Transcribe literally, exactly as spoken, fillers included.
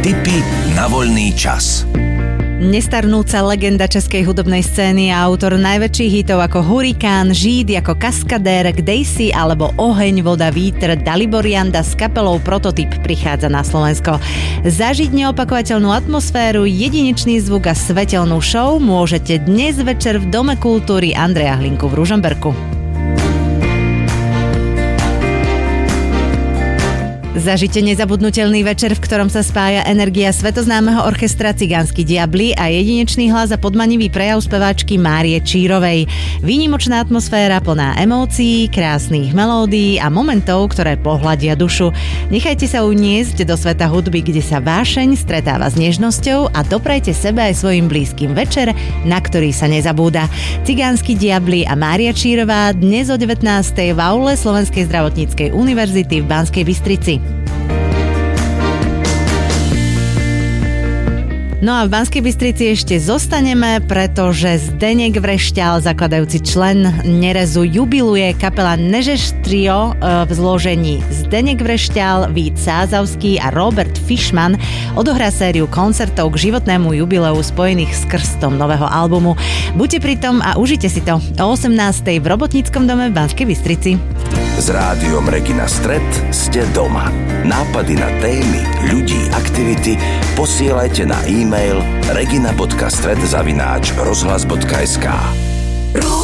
Tipy na voľný čas. Nestarnúca legenda českej hudobnej scény a autor najväčších hitov ako Hurikán, Žíd ako Kaskadér, Kdejsi alebo Oheň, voda, vítr, Dalibor Janda s kapelou Prototyp prichádza na Slovensko. Zažiť neopakovateľnú atmosféru, jedinečný zvuk a svetelnú show môžete dnes večer v Dome kultúry Andreja Hlinku v Ružomberku. Zažite nezabudnutelný večer, v ktorom sa spája energia svetoznámeho orchestra Cigánsky diabli a jedinečný hlas a podmanivý prejav speváčky Márie Čírovej. Výnimočná atmosféra plná emócií, krásnych melódií a momentov, ktoré pohľadia dušu. Nechajte sa uniesť do sveta hudby, kde sa vášeň stretáva s nežnosťou a doprajte sebe aj svojim blízkym večer, na ktorý sa nezabúda. Cigánsky diabli a Mária Čírová dnes o devätnástej v aule Slovenskej zdravotníckej univerzity v Banskej Bystrici. No a v Banskej Bystrici ešte zostaneme, pretože Zdeněk Vrešťál, zakladajúci člen Nerezu, jubiluje. Kapela Nežeš Trio v zložení Zdeněk Vrešťál, Vít Sázavský a Robert Fischmann odohrá sériu koncertov k životnému jubileu spojených s krstom nového albumu. Buďte pri tom a užite si to o osemnástej v Robotníckom dome v Banskej Bystrici. S rádiom Regina Stret ste doma. Nápady na témy, ľudí, aktivity posielajte na e-mail regina bodka stret zavináč rozhlas bodka es ká.